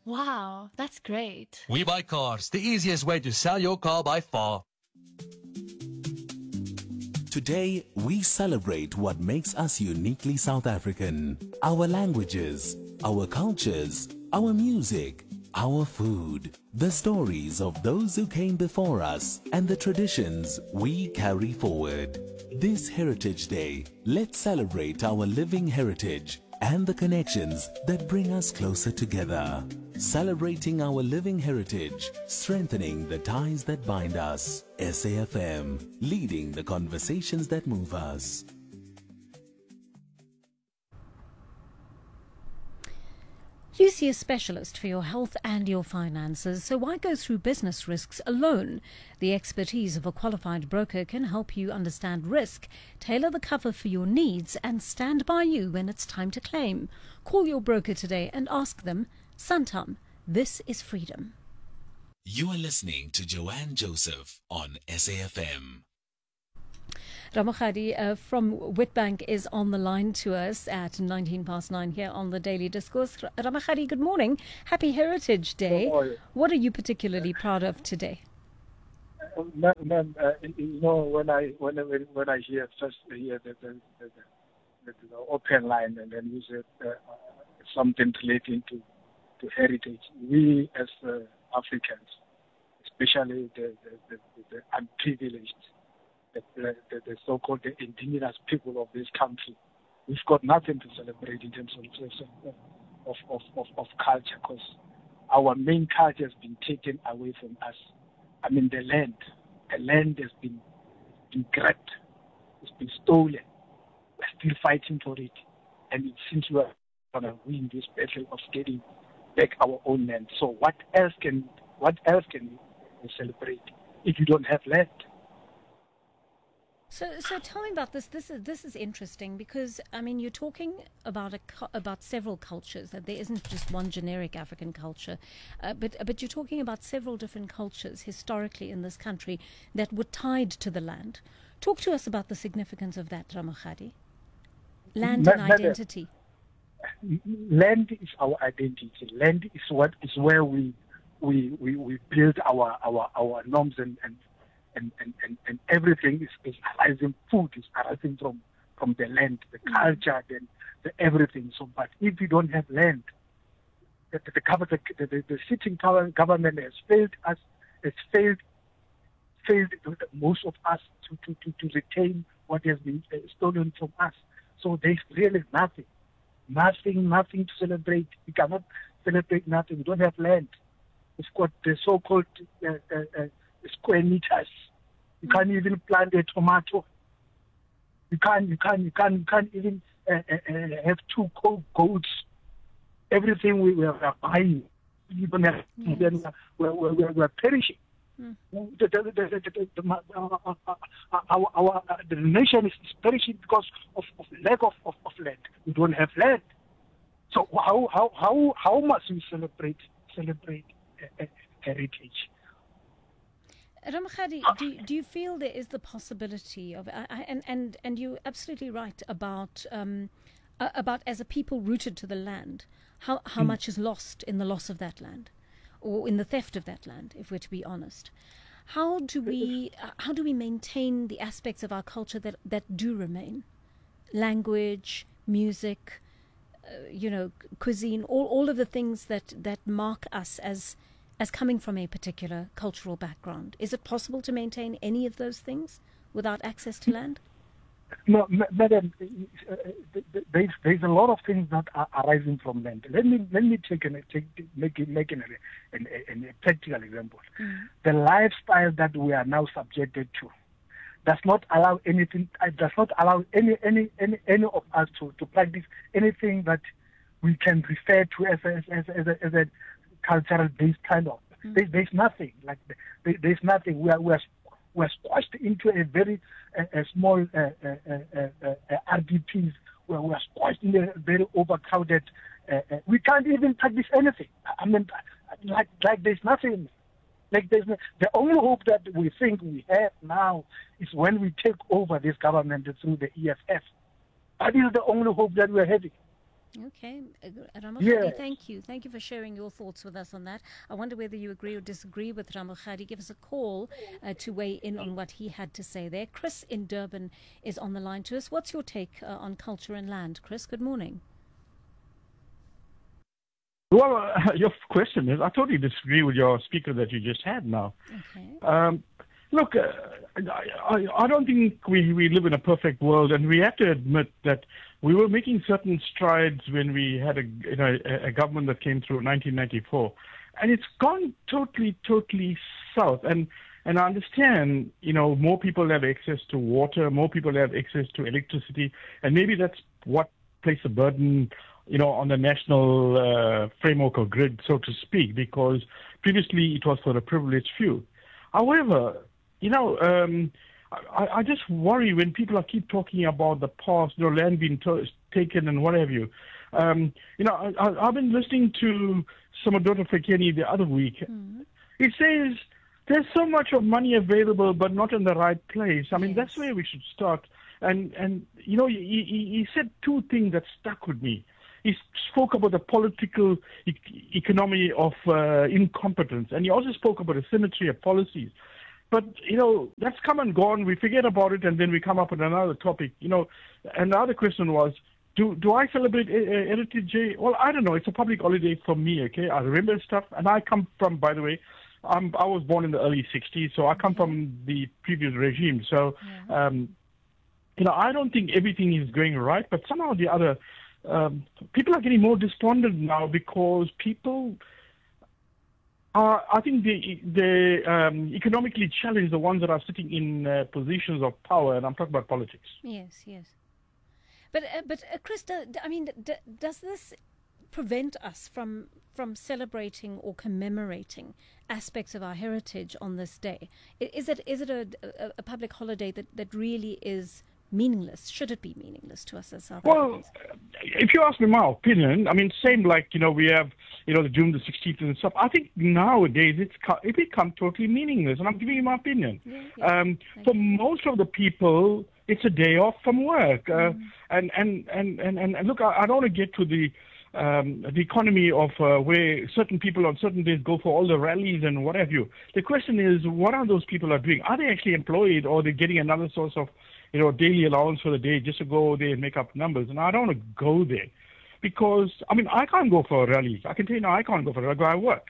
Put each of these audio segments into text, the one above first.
Wow, that's great. We Buy Cars, the easiest way to sell your car by far. Today, we celebrate what makes us uniquely South African. Our languages, our cultures, our music, our food, the stories of those who came before us, and the traditions we carry forward. This Heritage Day, let's celebrate our living heritage and the connections that bring us closer together. Celebrating our living heritage, strengthening the ties that bind us. SAFM, leading the conversations that move us. You see a specialist for your health and your finances, so why go through business risks alone? The expertise of a qualified broker can help you understand risk, tailor the cover for your needs, and stand by you when it's time to claim. Call your broker today and ask them, Santam, this is freedom. You are listening to Joanne Joseph on SAFM. Ramachadi from Witbank is on the line to us at 9:19 here on the Daily Discourse. Ramachadi, good morning. Happy Heritage Day. What are you particularly proud of today? When I hear the open line and then you said something relating to heritage, we as Africans, especially the unprivileged, the so-called the indigenous people of this country, we've got nothing to celebrate in terms of culture, because our main culture has been taken away from us. I mean, the land has been grabbed, it's been stolen. We're still fighting for it, and it seems we are going to win this battle of getting back our own land. So what else can we celebrate if you don't have land? So tell me about this. This is interesting because I mean you're talking about about several cultures. That there isn't just one generic African culture, but you're talking about several different cultures historically in this country that were tied to the land. Talk to us about the significance of that, Ramachadi. Land and identity. Land is our identity. Land is where we build our norms and everything is arising. Food is arising from the land, the culture, the everything. So, but if you don't have land, the sitting government has failed us. It's failed most of us to retain what has been stolen from us. So there's really nothing to celebrate. We cannot celebrate nothing. We don't have land. We've got the so-called square meters. You can't even plant a tomato. You can't even have two goats. Everything we are buying, you don't have. Then we're perishing. The nation is perishing because of lack of land. We don't have land. So how must we celebrate heritage? Ramachadi, do you feel there is the possibility of and you're absolutely right about as a people rooted to the land, how much is lost in the loss of that land, or in the theft of that land, if we're to be honest. How do we maintain the aspects of our culture that do remain? Language, music, cuisine, all of the things that mark us as coming from a particular cultural background. Is it possible to maintain any of those things without access to land? No, madam, there's a lot of things that are arising from land. Let me make a practical example. The lifestyle that we are now subjected to does not allow anything. Does not allow any of us to practice anything that we can refer to as a cultural based kind of. There's nothing like there's nothing. We're squashed into a very small RDPs where we're squashed in a very overcrowded. We can't even practice anything. I mean, like there's nothing. Like the only hope that we think we have now is when we take over this government through the EFF. That is the only hope that we're having. Okay, Ramokgadi, Yes. thank you. Thank you for sharing your thoughts with us on that. I wonder whether you agree or disagree with Ramokgadi. Give us a call to weigh in on what he had to say there. Chris in Durban is on the line to us. What's your take on culture and land? Chris, good morning. Well, your question is, I totally disagree with your speaker that you just had now. Okay. Look, I don't think we live in a perfect world, and we have to admit that we were making certain strides when we had a government that came through in 1994, and it's gone totally south. And I understand, more people have access to water, more people have access to electricity, and maybe that's what placed a burden, on the national framework or grid, so to speak, because previously it was for the privileged few. However, I just worry when people keep talking about the past, land being taken and what have you. I've been listening to Samadoto Fekeni the other week. Mm-hmm. He says there's so much of money available, but not in the right place. I mean, Yes. That's where we should start. And he said two things that stuck with me. He spoke about the political economy of incompetence, and he also spoke about the symmetry of policies. But, that's come and gone. We forget about it, and then we come up with another topic. And the other question was, do I celebrate Heritage Day? Well, I don't know. It's a public holiday for me, okay? I remember stuff, and I come from, by the way, I was born in the early 60s, so I come from the previous regime. So, I don't think everything is going right, but somehow or the other, people are getting more despondent now because people are, I think, they economically challenged, the ones that are sitting in positions of power, and I'm talking about politics. Yes. But Chris, does this prevent us from celebrating or commemorating aspects of our heritage on this day? Is it a public holiday that really is meaningless? Should it be meaningless to us as South Africans? Well, if you ask me my opinion, I mean, same like, we have, the June the 16th and stuff. I think nowadays it becomes totally meaningless, and I'm giving you my opinion. Yeah. For most of the people, it's a day off from work. And look, I don't want to get to the economy of where certain people on certain days go for all the rallies and what have you. The question is, what are those people are doing? Are they actually employed, or are they getting another source of daily allowance for the day just to go there and make up numbers? And I don't want to go there because, I can't go for rallies. I can tell you now, I can't go for rallies. I work.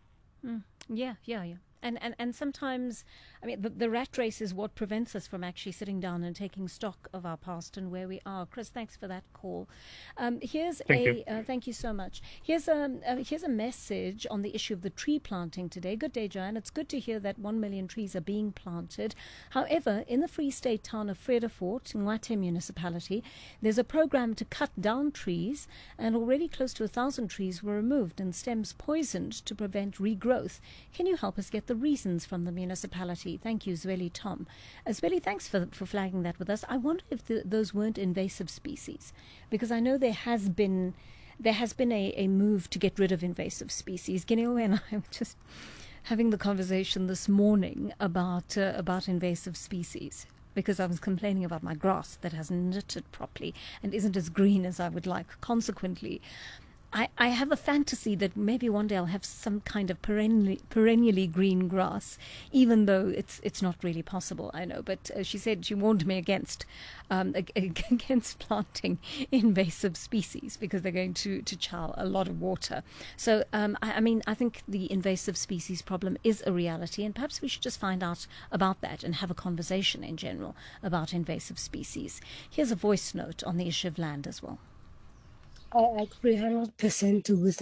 Yeah. And sometimes, the rat race is what prevents us from actually sitting down and taking stock of our past and where we are. Chris, thanks for that call. Thank you so much. Here's a message on the issue of the tree planting today. Good day, Joanne. It's good to hear that 1 million trees are being planted. However, in the Free State town of Vredefort, Ngwathe municipality, there's a program to cut down trees, and already close to 1,000 trees were removed and stems poisoned to prevent regrowth. Can you help us get the reasons from the municipality? Thank you, Zweli Tom. Zweli, thanks for flagging that with us. I wonder if those weren't invasive species, because I know there has been a move to get rid of invasive species. Gineo and I were just having the conversation this morning about invasive species, because I was complaining about my grass that hasn't knitted properly and isn't as green as I would like. Consequently, I have a fantasy that maybe one day I'll have some kind of perennially green grass, even though it's not really possible, I know. But she warned me against planting invasive species because they're going to chow a lot of water. So, I think the invasive species problem is a reality, and perhaps we should just find out about that and have a conversation in general about invasive species. Here's a voice note on the issue of land as well. I agree 100% with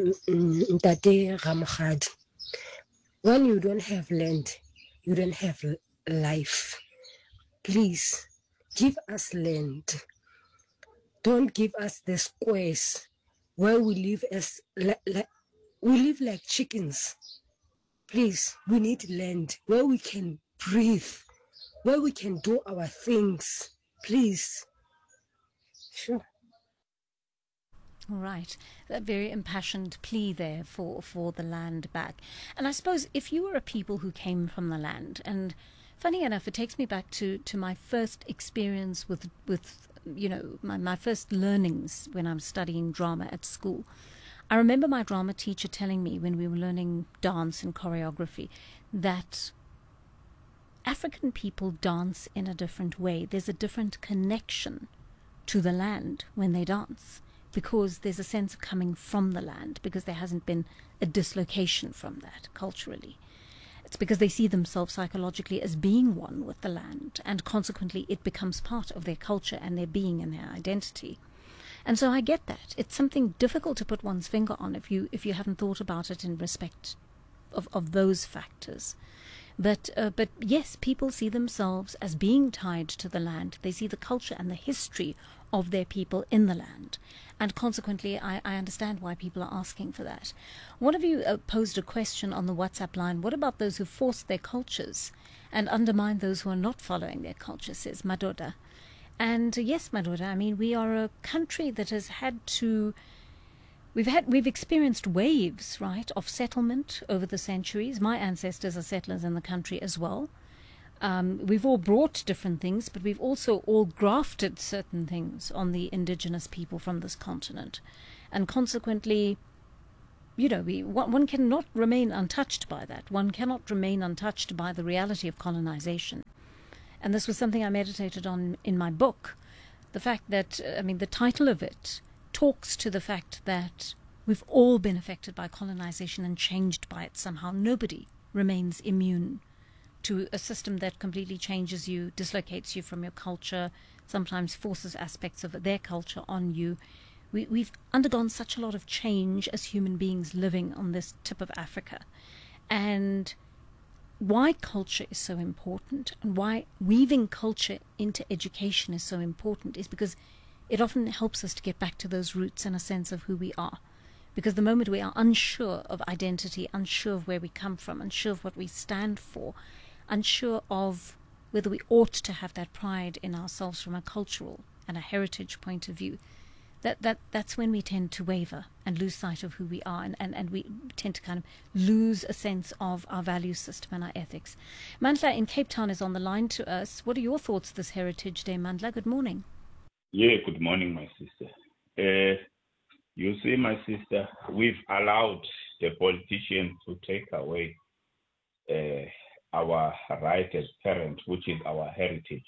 Ntate Ramokgadi. When you don't have land, you don't have life. Please, give us land. Don't give us the squares where we live we live like chickens. Please, we need land where we can breathe, where we can do our things. Please. Sure. All right. That very impassioned plea there for the land back. And I suppose if you were a people who came from the land, and funny enough, it takes me back to my first experience with my first learnings when I was studying drama at school. I remember my drama teacher telling me when we were learning dance and choreography that African people dance in a different way. There's a different connection to the land when they dance, because there's a sense of coming from the land, because there hasn't been a dislocation from that culturally. It's because they see themselves psychologically as being one with the land, and consequently it becomes part of their culture and their being and their identity. And so I get that. It's something difficult to put one's finger on if you haven't thought about it in respect of those factors. But yes, people see themselves as being tied to the land. They see the culture and the history of their people in the land. And consequently, I understand why people are asking for that. One of you posed a question on the WhatsApp line. What about those who force their cultures and undermine those who are not following their culture, says Madoda. And yes, Madoda, I mean, we are a country that has had to... We've experienced waves, right, of settlement over the centuries. My ancestors are settlers in the country as well. We've all brought different things, but we've also all grafted certain things on the indigenous people from this continent. And consequently, one cannot remain untouched by that. One cannot remain untouched by the reality of colonization. And this was something I meditated on in my book. The fact that, the title of it talks to the fact that we've all been affected by colonization and changed by it somehow. Nobody remains immune to a system that completely changes you, dislocates you from your culture, sometimes forces aspects of their culture on you. We've undergone such a lot of change as human beings living on this tip of Africa. And why culture is so important and why weaving culture into education is so important is because it often helps us to get back to those roots and a sense of who we are. Because the moment we are unsure of identity, unsure of where we come from, unsure of what we stand for, unsure of whether we ought to have that pride in ourselves from a cultural and a heritage point of view, that's when we tend to waver and lose sight of who we are, and we tend to kind of lose a sense of our value system and our ethics. Mandla in Cape Town is on the line to us. What are your thoughts this Heritage Day, Mandla? Good morning. Yeah, good morning, my sister. You see, my sister, we've allowed the politicians to take away our right as parents, which is our heritage.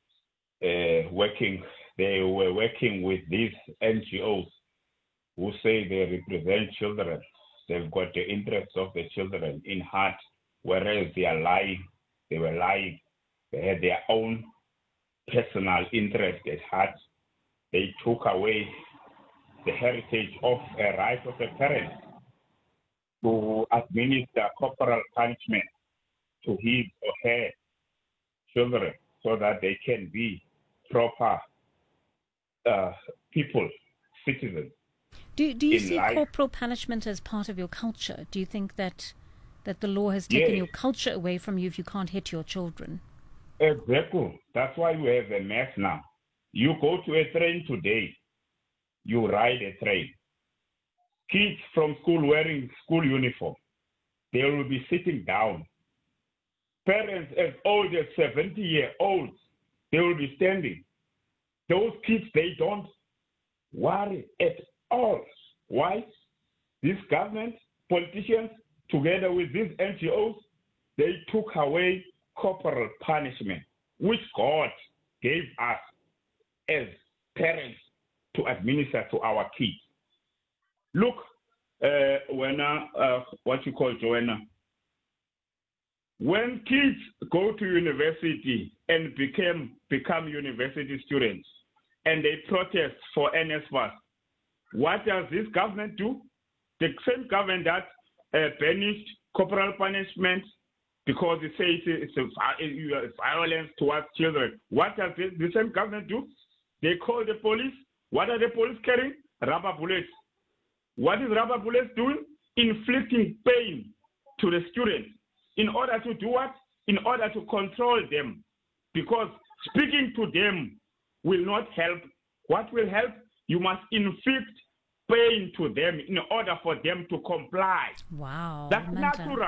They were working with these NGOs who say they represent children. They've got the interests of the children in heart, whereas they are lying. They were lying. They had their own personal interest at heart. They took away the heritage of a right of a parent to administer corporal punishment to his or her children so that they can be proper people, citizens. Do you see life. corporal punishment as part of your culture? Do you think that the law has taken your culture away from you if you can't hit your children? Exactly. That's why we have a mess now. You go to a train today, you ride a train. Kids from school wearing school uniform, they will be sitting down. Parents as old as 70-year-olds, they will be standing. Those kids, they don't worry at all. Why? This government, politicians, together with these NGOs, they took away corporal punishment, which God gave us as parents to administer to our kids. Look, what you call Joanna, when kids go to university and become university students and they protest for NSFAS, what does this government do? The same government that banished corporal punishment because it says it's violence towards children. What does the same government do? They call the police. What are the police carrying? Rubber bullets. What is rubber bullets doing? Inflicting pain to the students. In order to do what? In order to control them. Because speaking to them will not help. What will help? You must inflict pain to them in order for them to comply. Wow. That's natural.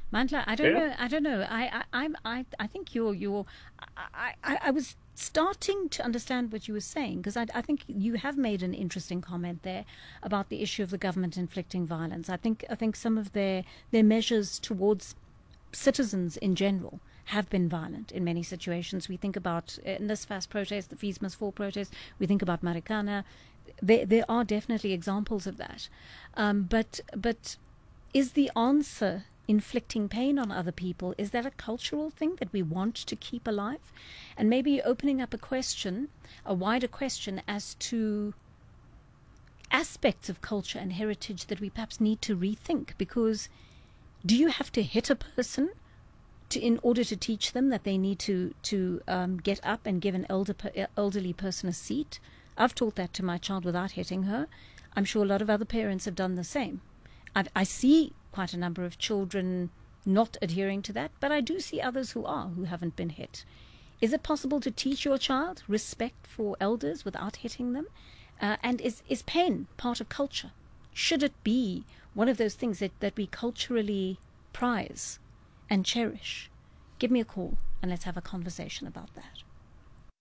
Mantla, I don't know. I think I was starting to understand what you were saying, because I think you have made an interesting comment there about the issue of the government inflicting violence. I think some of their measures towards citizens in general have been violent in many situations. We think about in this fast protest, the Fees Must Fall protest. We think about Marikana. There are definitely examples of that. But is the answer inflicting pain on other people? Is that a cultural thing that we want to keep alive? And maybe opening up a wider question as to aspects of culture and heritage that we perhaps need to rethink. Because do you have to hit a person in order to teach them that they need to get up and give an elderly person a seat? I've taught that to my child without hitting her. I'm sure a lot of other parents have done the same. I see quite a number of children not adhering to that, but I do see others who haven't been hit. Is it possible to teach your child respect for elders without hitting them? And is pain part of culture? Should it be one of those things that we culturally prize and cherish? Give me a call and let's have a conversation about that.